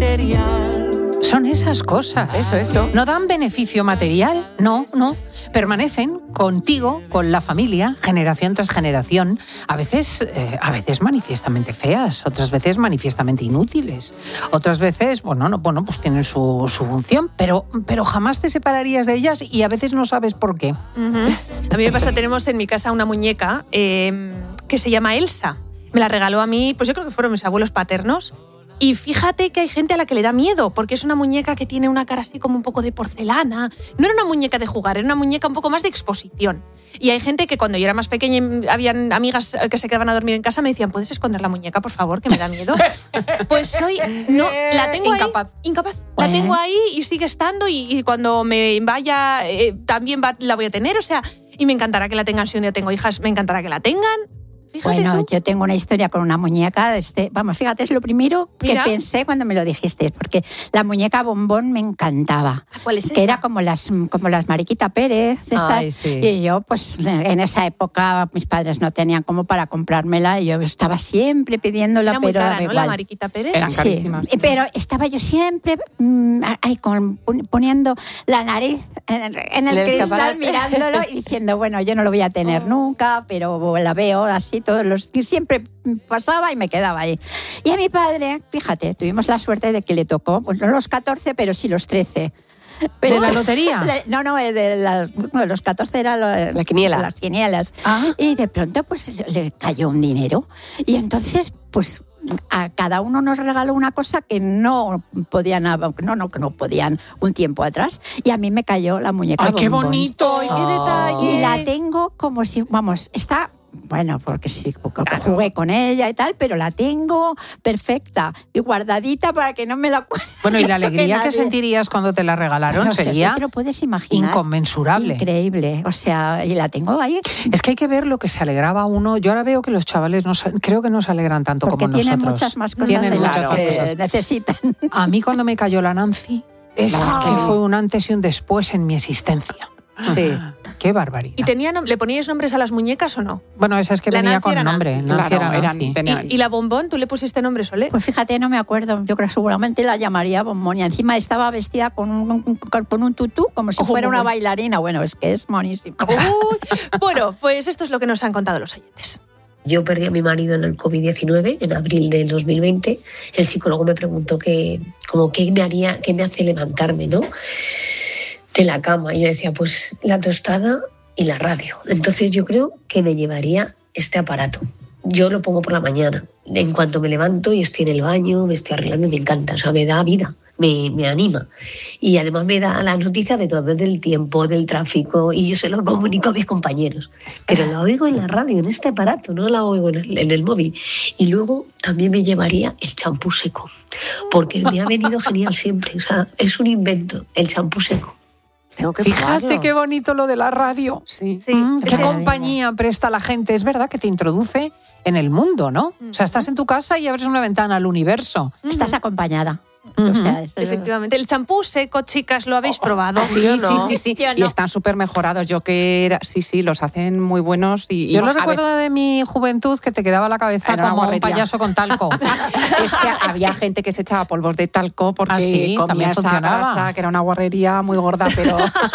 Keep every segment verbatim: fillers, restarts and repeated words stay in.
material. Son esas cosas. Eso, eso. No dan beneficio material, no, no. Permanecen contigo, con la familia, generación tras generación. A veces, eh, a veces manifiestamente feas, otras veces manifiestamente inútiles. Otras veces, bueno, no, bueno pues tienen su, su función, pero, pero jamás te separarías de ellas y a veces no sabes por qué. Uh-huh. A mí me pasa, tenemos en mi casa una muñeca eh, que se llama Elsa. Me la regaló a mí, pues yo creo que fueron mis abuelos paternos. Y fíjate que hay gente a la que le da miedo, porque es una muñeca que tiene una cara así como un poco de porcelana. No era una muñeca de jugar, era una muñeca un poco más de exposición. Y hay gente que cuando yo era más pequeña y habían amigas que se quedaban a dormir en casa me decían, ¿puedes esconder la muñeca, por favor, que me da miedo? Pues soy... No, la tengo incapaz. ahí. Incapaz. La tengo ahí y sigue estando y, y cuando me vaya eh, también va, la voy a tener, o sea, y me encantará que la tengan si un día tengo hijas, me encantará que la tengan. Fíjate bueno, tú. Yo tengo una historia con una muñeca. Este, vamos, fíjate, es lo primero Mira. que pensé cuando me lo dijiste, porque la muñeca Bombón me encantaba. ¿Cuál es esa? Que era como las, como las Mariquita Pérez, estas. Ay, sí. Y yo, pues, en esa época mis padres no tenían como para comprármela y yo estaba siempre pidiéndola, Era muy pero cara, daba ¿no? igual. La Mariquita Pérez. Eran carísimas. Sí, pero estaba yo siempre mmm, ahí con, poniendo la nariz en, en el El cristal, escaparate. mirándolo y diciendo, bueno, yo no lo voy a tener Oh. nunca, pero la veo así todos los días. Siempre pasaba y me quedaba ahí. Y a mi padre, fíjate, tuvimos la suerte de que le tocó, pues no los catorce, pero sí los trece. Pero, ¿De la lotería? No, no, de la, bueno, los catorce era lo, La quiniela. las quinielas. Ah. Y de pronto pues le cayó un dinero. Y entonces pues a cada uno nos regaló una cosa que no podían, no, no, que no podían un tiempo atrás. Y a mí me cayó la muñeca ¡Ay, qué Bombón. bonito! ¡Ay, qué detalle! Y la tengo como si, vamos, está... Bueno, porque sí, porque jugué con ella y tal, pero la tengo perfecta y guardadita para que no me la... Bueno, y la alegría que nadie- sentirías cuando te la regalaron No sé, sería no te lo puedes imaginar. inconmensurable. Increíble. O sea, y la tengo ahí Es que hay que ver lo que se alegraba uno. Yo ahora veo que los chavales no se- creo que no se alegran tanto porque como tienen nosotros. muchas más cosas Tienen de las muchas más que cosas. necesitan. A mí cuando me cayó la Nancy, es Ah. que fue un antes y un después en mi existencia. Sí. Qué barbaridad. ¿Y tenía, nom- le poníais nombres a las muñecas o no? Bueno, esa es que La venía Nancy con era nombre. Nancy. Nancy Claro, era eran- Nancy. tenía- ¿Y, y la Bombón, tú le pusiste nombre, Solé? Pues fíjate, no me acuerdo. Yo creo que seguramente la llamaría Bombón. Y encima estaba vestida con un, con, con un tutú, como si Ojo, fuera una Bombón. bailarina. Bueno, es que es monísima. Uy, bueno, pues esto es lo que nos han contado los oyentes. Yo perdí a mi marido en el covid diecinueve, en abril del dos mil veinte. El psicólogo me preguntó que, como, qué me haría, qué me hace levantarme, ¿no?, de la cama. Y yo decía, pues la tostada y la radio. Entonces yo creo que me llevaría este aparato. Yo lo pongo por la mañana. En cuanto me levanto y estoy en el baño, me estoy arreglando, me encanta. O sea, me da vida, me, me anima. Y además me da la noticia de todo, del tiempo, del tráfico. Y yo se lo comunico a mis compañeros. Pero la oigo en la radio, en este aparato, no la oigo en el, en el móvil. Y luego también me llevaría el champú seco. Porque me ha venido genial siempre. O sea, es un invento, el champú seco. Tengo que Fíjate probarlo. qué bonito lo de la radio. Sí. Sí. Mm, qué maravilla. compañía presta la gente. Es verdad que te introduce en el mundo, ¿no? O sea, estás en tu casa y abres una ventana al universo. Estás acompañada. Ujú. O sea, es- Efectivamente. El champú seco, chicas, ¿lo habéis probado? Sí, ¿Yo sí, no? sí, sí. Yo Y no. están súper mejorados. Yo que era, sí, sí, los hacen muy buenos. Y, y- Yo lo a ver, recuerdo de mi juventud que te quedaba la cabeza Era una como un guarrería. payaso con talco. es que había gente que se echaba polvos de talco porque Ah, sí, comía también esa funcionaba. grasa, que era una guarrería muy gorda, pero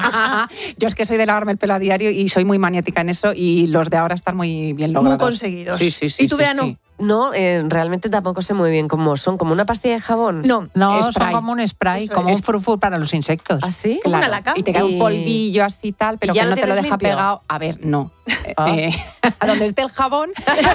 yo es que soy de lavarme el pelo a diario y soy muy maniática en eso y los de ahora están muy bien logrados. Muy conseguidos. Sí, sí, sí. ¿Y tú, sí, Bea, no? sí. No, eh, realmente tampoco sé muy bien cómo son. ¿Como una pastilla de jabón? No. No, son Spray. como un spray, Eso como es. un frufur para los insectos. ¿Ah, sí? Como una Claro, laca. y te cae Y- un polvillo así tal, pero ¿Y ya que lo no te lo tienes deja limpio? pegado. A ver, no. Ah. Eh, a donde esté el jabón,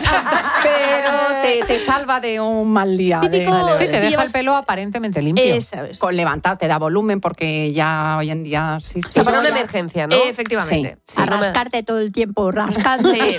pero te, te salva de un mal día. de- Típico- Sí, te deja Llevas- el pelo aparentemente limpio. Eso es. con levantado, te da volumen porque ya hoy en día sí. O sea, para sí, una ya- emergencia, ¿no? Efectivamente. Sí, a no me- rascarte todo el tiempo, rascando. Sí,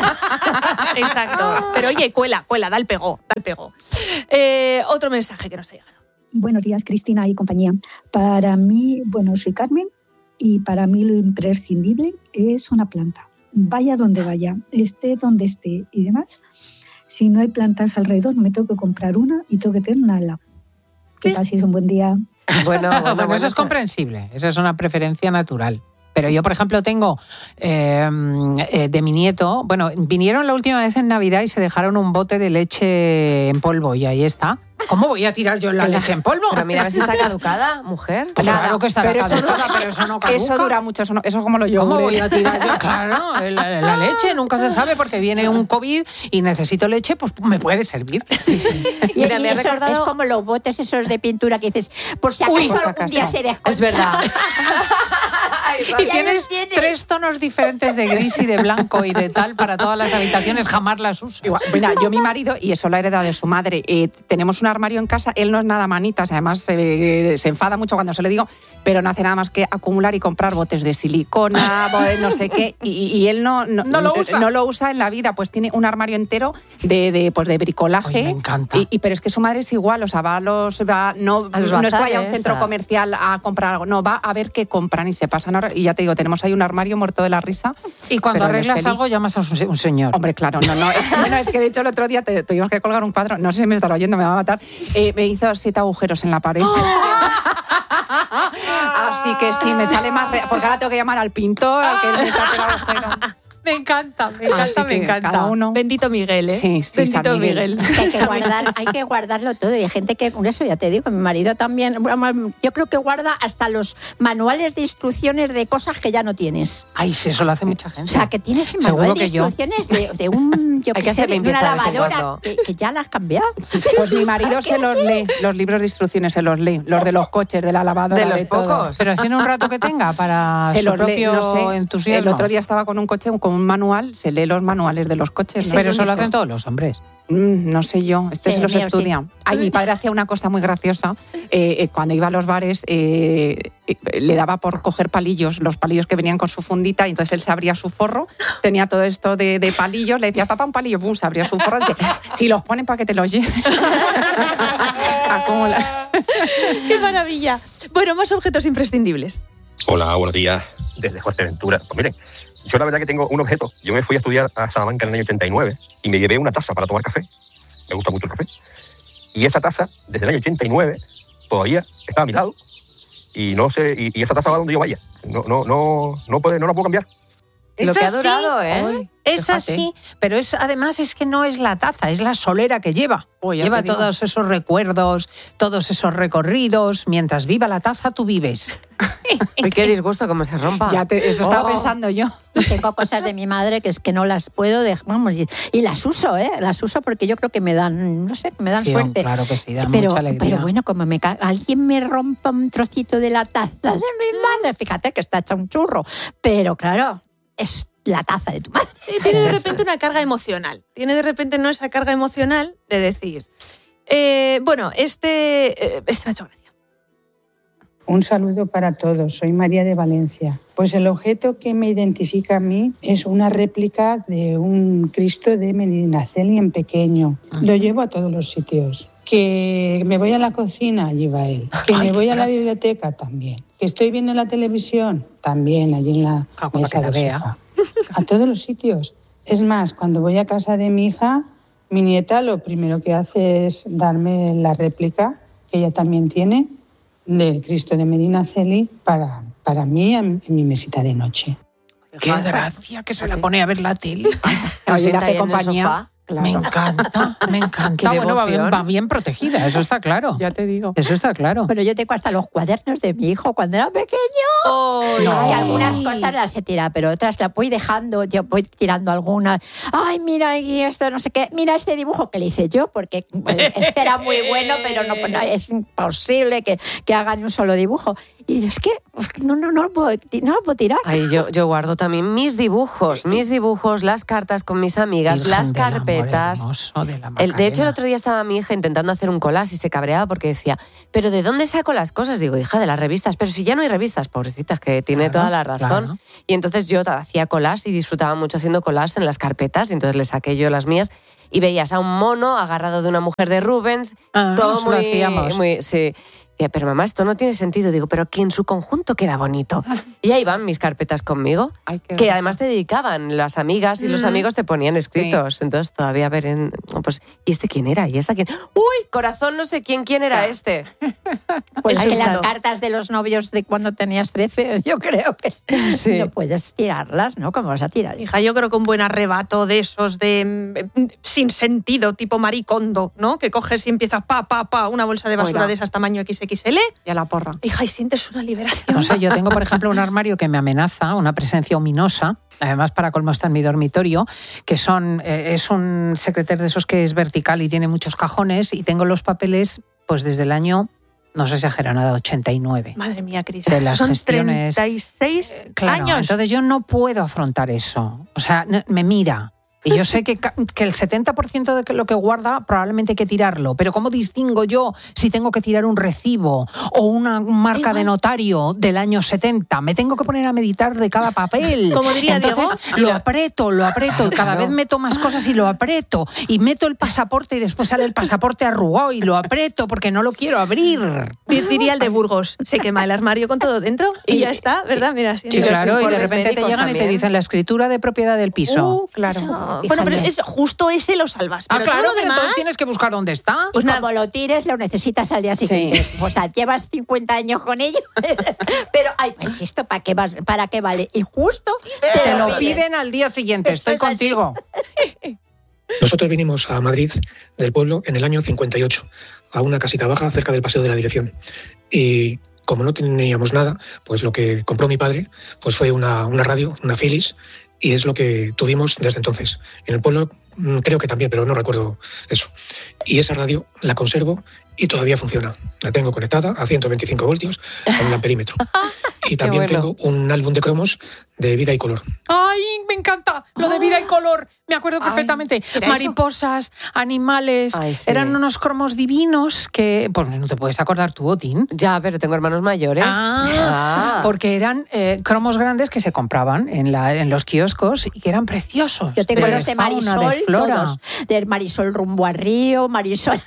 exacto. Pero oye, cuela, cuela, da el pego, da el pego. Eh, otro mensaje que nos ha llegado. Buenos días, Cristina y compañía. Para mí, bueno, soy Carmen y para mí lo imprescindible es una planta. Vaya donde vaya, esté donde esté y demás. Si no hay plantas alrededor, me tengo que comprar una y tengo que tener una al lado. Que Sí. paséis un buen día. Bueno, bueno, Bueno, bueno, eso es comprensible, eso es una preferencia natural. Pero yo, por ejemplo, tengo eh, eh, de mi nieto, bueno, vinieron la última vez en Navidad y se dejaron un bote de leche en polvo y ahí está. ¿Cómo voy a tirar yo la leche en polvo? Pero mira, a ver si está caducada, mujer. Pues claro que está pero eso caducada, dura- pero eso no caduca. Eso dura mucho, eso, no- eso es como los ¿Cómo yogures. voy a tirar yo? Claro, la, la leche nunca se sabe porque viene un COVID y necesito leche, pues me puede servir. Sí, sí. Y, Mira, y me ha eso recordado- es como los botes esos de pintura que dices, por si acaso Uy, por si algún día acaso. se desconcha. Es verdad. Y Ya tienes los tiene. tres tonos diferentes de gris y de blanco y de tal para todas las habitaciones, jamás las uso. Igual, mira, yo mi marido, y eso lo ha heredado de su madre, eh, tenemos un armario en casa, él no es nada manitas, además eh, se enfada mucho cuando se lo digo, pero no hace nada más que acumular y comprar botes de silicona, botes no sé qué, y, y él no, no, No lo usa. no lo usa en la vida, pues tiene un armario entero de, de, pues de bricolaje. Ay, me encanta. Y, y- pero es que su madre es igual, o sea, va a los, va, no, A los no es que vaya a un bazares, centro a- comercial a comprar algo, no, va a ver qué compran y se pasan ahora, y ya te digo, tenemos ahí un armario muerto de la risa. Y cuando pero él es arreglas feliz. algo llamas a un un señor. Hombre, claro, no, no. Es que, no, es que de hecho el otro día te, tuvimos que colgar un cuadro, no sé si me estará oyendo, me va a matar. Eh, me hizo siete agujeros en la pared. Así que sí, me sale más. Re... Porque ahora tengo que llamar al pintor, al que me tape el agujero. Me encanta, me Así encanta, me que encanta. cada uno- Bendito Miguel, ¿eh? Sí, sí, San Bendito Miguel. Miguel. Que hay, que guardar, hay que guardarlo todo. Y hay gente que, con eso ya te digo, mi marido también, bueno, yo creo que guarda hasta los manuales de instrucciones de cosas que ya no tienes. Ay, sí, eso lo hace mucha O gente. sea, que tienes el Seguro manual de que yo. instrucciones de, de un, yo Hay qué que sé, hacer de una limpieza de vez en lavadora cuando. que, que ya la has cambiado. Pues mi marido se los lee, los libros de instrucciones se los lee, los de los coches, de la lavadora, De de, los todo. pocos. Pero así en un rato que tenga para Se su los lee, propio no sé. entusiasmo. El otro día estaba con un coche, con un manual, se lee los manuales de los coches. ¿no? Pero eso lo único. hacen todos los hombres. Mm, no sé yo, este Sí, se los mío, estudia. sí. Ay, mi padre hacía una cosa muy graciosa. eh, eh, cuando iba a los bares, eh, eh, le daba por coger palillos, los palillos que venían con su fundita, y entonces él se abría su forro, tenía todo esto de, de palillos, le decía, papá, un palillo, pum, se abría su forro, y decía, si los ponen para que te los lleves. Acumula. ¡Qué maravilla! Bueno, más objetos imprescindibles. Hola, buenos días. Desde José Ventura. Pues miren, yo la verdad que tengo un objeto. Yo me fui a estudiar a Salamanca en el año ochenta y nueve y me llevé una taza para tomar café. Me gusta mucho el café. Y esa taza, desde el año ochenta y nueve, todavía está a mi lado. Y no sé, y, y esa taza va donde yo vaya. No, no, no, no, puede, no la puedo cambiar. Lo que ha así, durado, ¿eh? Es Fíjate. así, pero es además es que no es la taza, es la solera que lleva. Uy, ya lleva te digo. todos esos recuerdos, todos esos recorridos. Mientras viva la taza, tú vives. Uy, qué disgusto cómo se rompa. Ya te, eso estaba Oh. pensando yo. Tengo cosas de mi madre que es que no las puedo dejar, vamos, y, y las uso, ¿eh? Las uso porque yo creo que me dan, no sé, me dan Sí, suerte. claro que sí, dan pero, mucha alegría. pero bueno, como me ca- alguien me rompa un trocito de la taza de mi madre, fíjate que está hecha un churro, pero claro, es la taza de tu madre. Tiene de repente una carga emocional. Tiene de repente no esa carga emocional de decir, eh, bueno, este, eh, este me ha hecho gracia. Un saludo para todos, soy María de Valencia. Pues el objeto que me identifica a mí es una réplica de un Cristo de Medinaceli en pequeño. Lo llevo a todos los sitios. Que me voy a la cocina, allí va él. Que me voy a la biblioteca, también. Que estoy viendo la televisión, también, allí en la Ah, para mesa que la del vea. sofá. A todos los sitios. Es más, cuando voy a casa de mi hija, mi nieta lo primero que hace es darme la réplica, que ella también tiene, del Cristo de Medinaceli para, para mí en, en mi mesita de noche. Qué gracia que se la pone a ver la tele. Lo Oye, le sienta hace ahí en el compañía. sofá. Claro. Me encanta, me encanta. Qué Bueno, va bien, devoción. va bien protegida, eso está claro. Ya te digo. Eso está claro. Pero yo tengo hasta los cuadernos de mi hijo cuando era pequeño. No. Y algunas cosas las he tirado, pero otras las voy dejando, yo voy tirando algunas. Ay, mira, y esto no sé qué. Mira este dibujo que le hice yo, porque pues, este era muy bueno, pero no, no, es imposible que, que hagan un solo dibujo. Y es que no, no, no, lo, puedo, no lo puedo tirar. Ay, yo, yo guardo también mis dibujos, mis dibujos, las cartas con mis amigas, Virgen las del amor carpetas. hermoso de la El- de hecho, el Macarena. otro día estaba mi hija intentando hacer un collage y se cabreaba porque decía, ¿pero de dónde saco las cosas? Digo, hija, de las revistas. Pero si ya no hay revistas, pobrecitas, que tiene Claro, toda la razón. claro. Y entonces yo hacía collage y disfrutaba mucho haciendo collage en las carpetas. Y entonces le saqué yo las mías y veías a un mono agarrado de una mujer de Rubens. Ah, todo eso lo muy, hacíamos. muy- sí. Decía, pero mamá, esto no tiene sentido. Digo, pero que en su conjunto queda bonito. Y ahí van mis carpetas conmigo, Ay, qué que bueno. además te dedicaban, las amigas y los amigos te ponían escritos. Entonces todavía ver en... Pues, ¿y este quién era? ¿Y esta quién? ¡Uy! Corazón, no sé quién, quién era este. Pues Eso que es las claro. cartas de los novios de cuando tenías trece, yo creo que Sí. no puedes tirarlas, ¿no? ¿Cómo vas a tirar? Hija, yo creo que un buen arrebato de esos de mm, sin sentido, tipo maricondo, ¿no? Que coges y empiezas pa, pa, pa, una bolsa de basura Oiga. de esas tamaño equis equis ele. Y a la porra. Hija, y sientes una liberación. No sé, yo tengo, por ejemplo, un armario que me amenaza, una presencia ominosa, además para colmo está en mi dormitorio, que son eh, es un secreter de esos que es vertical y tiene muchos cajones, y tengo los papeles pues desde el año, no sé si exagero nada, ochenta y nueve. Madre mía, Cris. De las Son gestiones- treinta y seis Claro, años. entonces yo no puedo afrontar eso. O sea, no- me mira. Y yo sé que, ca- que el setenta por ciento de lo que guarda probablemente hay que tirarlo. Pero ¿cómo distingo yo si tengo que tirar un recibo o una marca Igual. de notario del año setenta? Me tengo que poner a meditar de cada papel. Como diría Entonces, Diego, lo mira. aprieto, lo aprieto. Y cada Claro. vez meto más cosas y lo aprieto. Y meto el pasaporte y después sale el pasaporte arrugado y lo aprieto porque no lo quiero abrir. Di- Diría el de Burgos, se quema el armario con todo dentro y ya está, ¿verdad? Mira, así. Sí, Y los claro, y de informes repente te médicos llegan y te también. dicen la escritura de propiedad del piso. Uh, claro. Eso. Bueno, pero es justo ese lo salvas. ah, Pero todo claro, lo pero demás, entonces tienes que buscar dónde está. Y Pues nada. como lo tires, lo necesitas al día siguiente. O sea, llevas cincuenta años con ello, pero, ay, pues esto, ¿para qué, vas, ¿para qué vale? Y justo Te lo piden al día siguiente, estoy Eso es así. contigo. Nosotros vinimos a Madrid del pueblo en el año cincuenta y ocho, a una casita baja cerca del Paseo de la Dirección. Y como no teníamos nada, pues lo que compró mi padre pues fue una, una radio, una Philips, y es lo que tuvimos desde entonces. En el pueblo mm, creo que también, pero no recuerdo eso. Y esa radio la conservo y todavía funciona. La tengo conectada a ciento veinticinco voltios con el perímetro. Y también bueno. tengo un álbum de cromos de Vida y Color. ¡Ay, me encanta! Lo de vida y color. Me acuerdo Ay, perfectamente. ¿era Mariposas, animales. Ay, sí. Eran unos cromos divinos que, pues no te puedes acordar tú, Otín. Ya, pero tengo hermanos mayores. Ah, Ah. porque eran eh, cromos grandes que se compraban en, la, en los kioscos y que eran preciosos. Yo tengo los de fauna, Marisol, de flora. todos. De Marisol rumbo a Río, Marisol.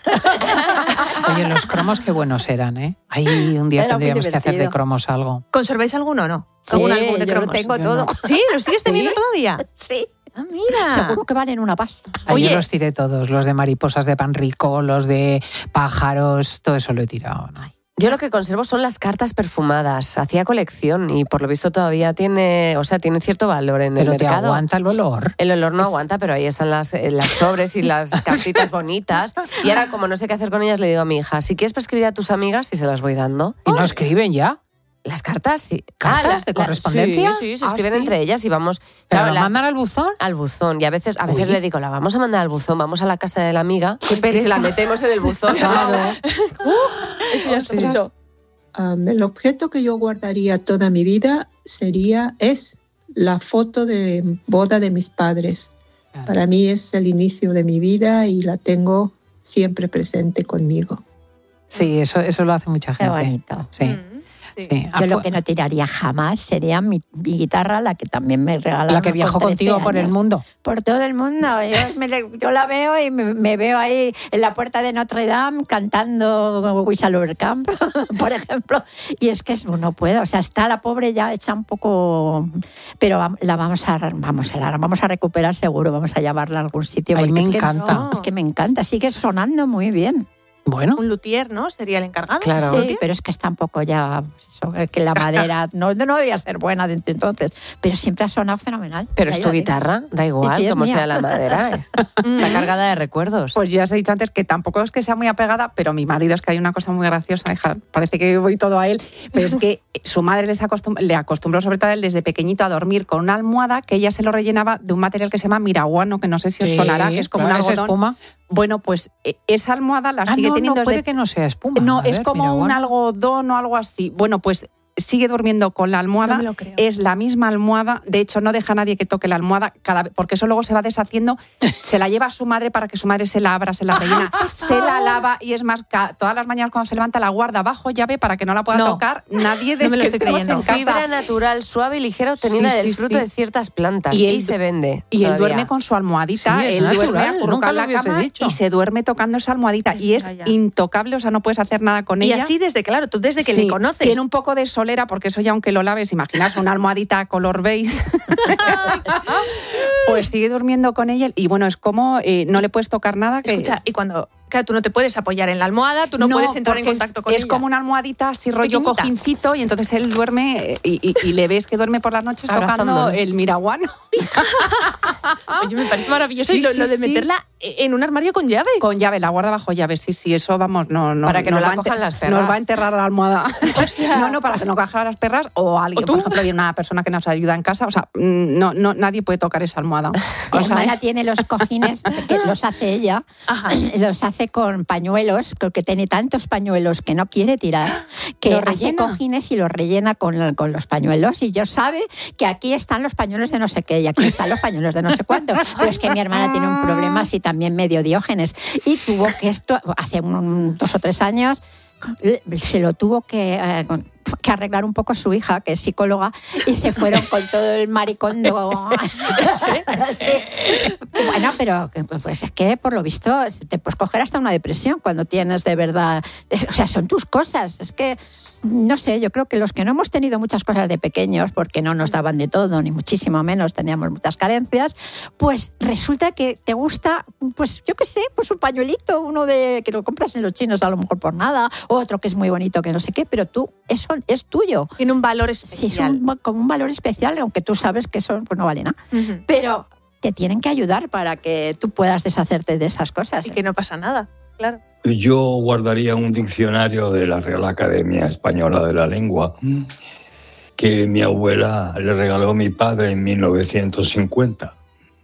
Oye, los cromos qué buenos eran, ¿eh? Ahí un día Era muy tendríamos que hacer de divertido. cromos algo. ¿conserváis alguno o no? Sí, ¿Algún álbum de yo lo cromos? tengo Yo todo. no. ¿Sí? ¿Lo sigues teniendo Sí. todavía? Sí, Ah, mira. seguro que valen una pasta. Ahí Oye. yo los tiré todos, los de mariposas de pan rico, los de pájaros, todo eso lo he tirado. ¿no? Yo lo que conservo son las cartas perfumadas. Hacía colección y por lo visto todavía tiene, o sea, tiene cierto valor en el Pero te mercado. aguanta el olor. El olor no aguanta, pero ahí están las, eh, las sobres y las cartitas bonitas. Y ahora, como no sé qué hacer con ellas, le digo a mi hija, si quieres prescribir a tus amigas y se las voy dando. ¿Y no escriben ya? Las cartas, sí. ¿Cartas las- de las- correspondencia? Sí, sí, se Ah, escriben ¿sí? entre ellas y vamos... ¿Pero claro, lo las- mandan al buzón? al buzón. Y a veces, a veces Uy. le digo, la vamos a mandar al buzón, vamos a la casa de la amiga y pereza. se la metemos en el buzón. Claro. Eso ya está mucho. Um, el objeto que yo guardaría toda mi vida sería, es la foto de boda de mis padres. Claro. Para mí es el inicio de mi vida y la tengo siempre presente conmigo. Sí, eso, eso lo hace mucha Qué gente. bonito. Sí, Mm, sí. sí. Yo lo Afu- que no tiraría jamás sería mi, mi guitarra, la que también me regalaron. La que con viajó trece contigo por el años. mundo. Por todo el mundo. Yo, me le- yo la veo y me, me veo ahí en la puerta de Notre Dame cantando Whistle Over Camp, por ejemplo. Y es que es, no puedo. O sea, está la pobre ya hecha un poco. Pero va- la vamos a, vamos a, la vamos a recuperar seguro. Vamos a llevarla a algún sitio. Ay, porque me es que- encanta. es que me encanta. Sigue sonando muy bien. Bueno, Un luthier, ¿no? Sería el encargado. Claro. Sí, pero es que está un poco ya. Eso, que la madera no, no debía ser buena desde entonces. Pero siempre ha sonado fenomenal. Pero Ahí es tu la tienes. guitarra, da igual, Sí, sí, es como mía. sea la madera. es- Está cargada de recuerdos. Pues ya os he dicho antes que tampoco es que sea muy apegada, pero mi marido es que hay una cosa muy graciosa, hija, parece que voy todo a él, pero es que su madre les acostum- le acostumbró sobre todo a él desde pequeñito a dormir con una almohada que ella se lo rellenaba de un material que se llama miraguano, que no sé si os sí, sonará, que es como un claro, es algodón. espuma. Bueno, pues eh, esa almohada la Ah, sigue no, teniendo no, puede desde- que no sea espuma. No, A es ver, como mira, un bueno. algodón o algo así. Bueno, pues sigue durmiendo con la almohada. No me lo creo. Es la misma almohada. De hecho, no deja a nadie que toque la almohada, cada, porque eso luego se va deshaciendo. Se la lleva a su madre para que su madre se la abra, se la rellena, se la lava y es más, ca- todas las mañanas cuando se levanta la guarda bajo llave para que no la pueda No. tocar nadie de No me lo que estoy tenemos creyendo. en casa. Fibra natural, suave y ligera, obtenida Sí, sí, del fruto sí. de ciertas plantas. Y Y, él- se vende. Y él todavía. duerme con su almohadita, Sí, es él duerme natural, acurrucado nunca en lo la hubiese cama dicho. y se duerme tocando esa almohadita. Y es Ya, ya. intocable, o sea, no puedes hacer nada con Y ella. así desde, claro, tú desde que Sí, le conoces. Tiene un poco de solera, porque eso ya aunque lo laves, imaginas una almohadita color beige. Pues sigue durmiendo con ella y bueno, es como eh, no le puedes tocar nada. Que Escucha, y cuando Claro, tú no te puedes apoyar en la almohada, tú no, puedes entrar en contacto es, con es ella. como una almohadita así rollo Pequeñita. cojincito, y entonces él duerme y, y- y le ves que duerme por las noches tocando Abrazándolo. el miraguano. Oye, me parece maravilloso. Sí, y lo, sí, lo de sí. meterla en un armario con llave. Con llave, la guarda bajo llave, sí, sí, eso vamos, no, no. Para que no nos la va a enter- cojan las perras. Nos va a enterrar la almohada. No, no, para que no cojan las perras o alguien, ¿O tú? por ejemplo, hay una persona que nos ayuda en casa, o sea, mm, no, no, nadie puede tocar esa almohada. Mi O sea, hermana tiene los cojines que los hace ella, los hace con pañuelos, porque tiene tantos pañuelos que no quiere tirar, que ¿Los hace rellena? cojines y los rellena con, con los pañuelos. Y yo sabe que aquí están los pañuelos de no sé qué y aquí están los pañuelos de no sé cuánto. Pero es que mi hermana tiene un problema así también medio Diógenes. Y tuvo que esto, hace un, dos o tres años, se lo tuvo que... eh, que arreglar un poco su hija, que es psicóloga, y se fueron con todo el maricondo. Sí. Bueno, pero pues es que por lo visto te puedes coger hasta una depresión cuando tienes de verdad, es- o sea, son tus cosas. Es que, no sé, yo creo que los que no hemos tenido muchas cosas de pequeños, porque no nos daban de todo, ni muchísimo menos, teníamos muchas carencias, pues resulta que te gusta, pues yo qué sé, pues un pañuelito, uno de que lo compras en los chinos a lo mejor por nada, otro que es muy bonito que no sé qué, pero tú, eso es tuyo. Tiene un valor Sí, es especial. un, como un valor especial, aunque tú sabes que eso pues, no vale nada. Pero te tienen que ayudar para que tú puedas deshacerte de esas cosas. Y que no pasa nada, claro. Yo guardaría un diccionario de la Real Academia Española de la Lengua que mi abuela le regaló a mi padre en mil novecientos cincuenta.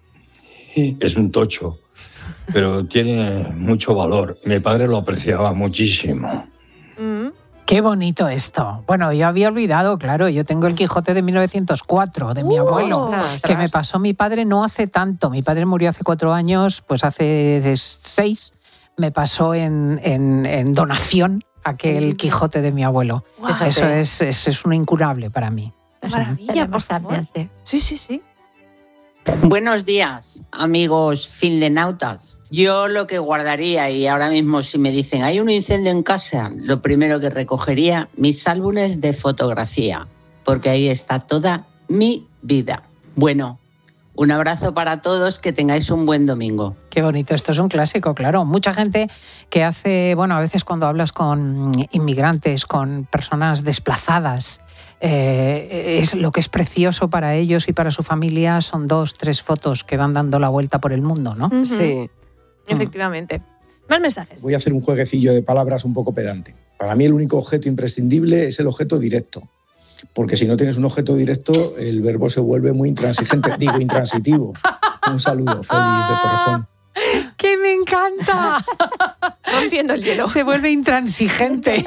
Es un tocho, pero tiene mucho valor. Mi padre lo apreciaba muchísimo. Mm. Qué bonito esto. Bueno, yo había olvidado, claro, yo tengo el Quijote de mil novecientos cuatro, de mi Uh, abuelo, ostras, que me ostras. pasó mi padre no hace tanto. Mi padre murió hace cuatro años, pues hace seis, me pasó en, en- en donación aquel Quijote de mi abuelo. Guau. Eso es, es, es un incurable para mí. Qué maravilla, por Tenemos también, favor. sí. Sí, sí, sí. Buenos días, amigos findenautas. Yo lo que guardaría, y ahora mismo si me dicen hay un incendio en casa, lo primero que recogería, mis álbumes de fotografía, porque ahí está toda mi vida. Bueno, un abrazo para todos, que tengáis un buen domingo. Qué bonito, esto es un clásico, claro. Mucha gente que hace, bueno, a veces cuando hablas con inmigrantes, con personas desplazadas, eh, es lo que es precioso para ellos y para su familia son dos, tres fotos que van dando la vuelta por el mundo, ¿no? Ujú. Sí. Efectivamente. Más mensajes. Voy a hacer un jueguecillo de palabras un poco pedante. Para mí el único objeto imprescindible es el objeto directo. Porque si no tienes un objeto directo, el verbo se vuelve muy intransigente. Digo, intransitivo. Un saludo, Félix de Torrejón. ¡Que me encanta! Rompiendo el hielo. Se vuelve intransigente.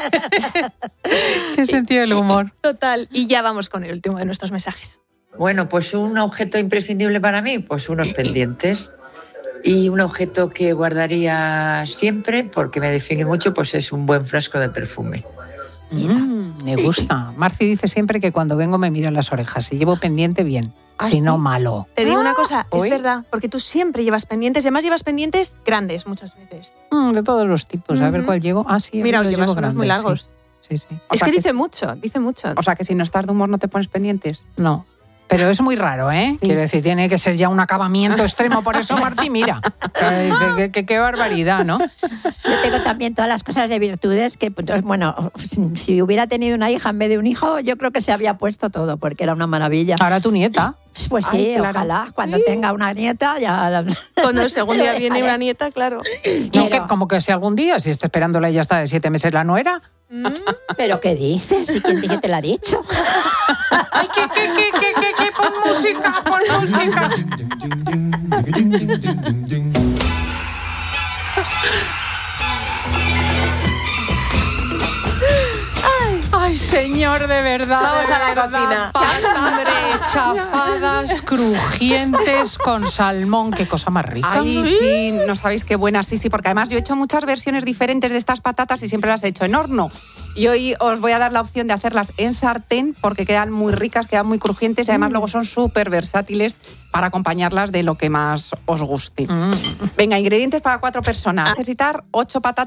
Qué sentido del humor. Total. Y ya vamos con el último de nuestros mensajes. Bueno, pues un objeto imprescindible para mí, pues unos pendientes. Y un objeto que guardaría siempre, porque me define mucho, pues es un buen frasco de perfume. Mm, me gusta. Marci dice siempre que cuando vengo me mira las orejas. Si llevo pendiente, bien. ¿Ah, Si no, sí? malo. Te digo una cosa, es ¿hoy? verdad, porque tú siempre llevas pendientes, y además llevas pendientes grandes muchas veces. Mm, de todos los tipos. A ver Ujú. cuál llevo. Ah, sí, Mira, los llevas llevo unos muy grandes, largos. Sí, sí. sí. O Es sea que que dice sí. mucho, dice mucho. O sea, que si no estás de humor no te pones pendientes. No. Pero es muy raro, ¿eh? Sí. Quiero decir, tiene que ser ya un acabamiento extremo. Por eso, Marci, mira. Que dice, qué, qué- qué barbaridad, ¿no? Yo tengo también todas las cosas de virtudes que, pues, bueno, si, si hubiera tenido una hija en vez de un hijo, yo creo que se había puesto todo, porque era una maravilla. Ahora tu nieta. Pues sí, Ay, claro. ojalá, cuando tenga una nieta ya... Cuando el segundo día viene Dejaré. una nieta, claro. No, que, como que si algún día, si está esperándola y ya está de siete meses la nuera. ¿Pero qué dices? ¿Y quién dice que te lo ha dicho? ¡Ay, qué, qué, qué, qué, qué, qué! ¡Pon música, pon música! Ay, señor, de verdad. Vamos de a la verdad. cocina. Patatas chafadas, crujientes, con salmón. Qué cosa más rica. Ay, sí, no sabéis qué buenas, sí, sí, porque además yo he hecho muchas versiones diferentes de estas patatas y siempre las he hecho en horno. Y hoy os voy a dar la opción de hacerlas en sartén porque quedan muy ricas, quedan muy crujientes y además luego son súper versátiles para acompañarlas de lo que más os guste. Venga, ingredientes para cuatro personas. Necesitar ocho patatas